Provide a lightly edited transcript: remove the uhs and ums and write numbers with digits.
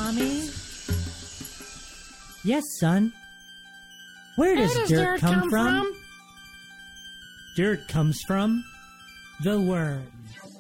Mommy? Yes, son. Where does dirt come from? Dirt comes from the worm.